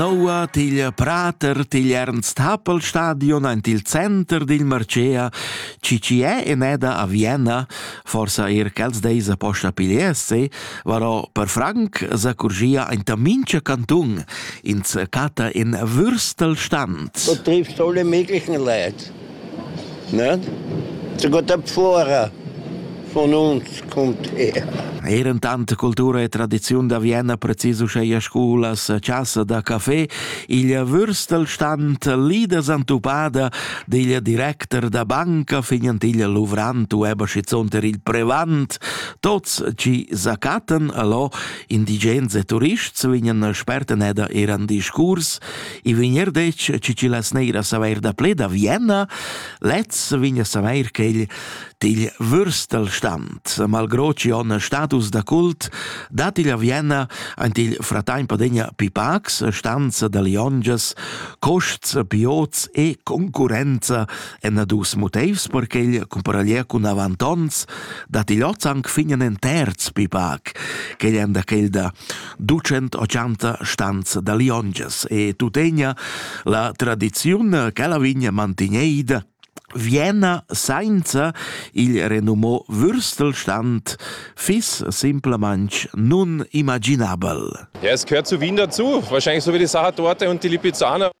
Noua til Prater til Ernst Happel Stadion ant il center dil Marcea CCE en eda a Vienna forsa kels deis a posta piliesse varo per Frank s'accorgia in mincha Kanton ins Kata in Würstelstand. Du triffst alle möglichen Leute. Nicht? Sogar der Pfarrer von uns kommt her. Tante cultura e tradizione da Vienna preciso scheia scuolas, ciassa da caffè, il Würstelstand lida santupada del director da banca finient il luvrantu eba schizonter il prevant, tots ci zacatan allo indigens e turists vinien sperten eda eran discurs, i vinierdec ci las neira saver da ple da Vienna, letz vigna saver che il Würstelstand, malgrado ci on status da cult, datil a Vienna ant il fratain padegna pipax, stanza da lionges, costs, piots e concurrenza en dus motius perché il comparalia cun avantons, datil ozzanc finian en terz pipac, che gli anda chel da 280 stanza da lionges e tutegna la tradizione che la vigna mantigneida Vienna senza il renommò Würstelstand fis simplemente non immaginabel. Ja, es gehört zu Wien dazu. Wahrscheinlich so wie die Sachertorte und die Lipizzaner.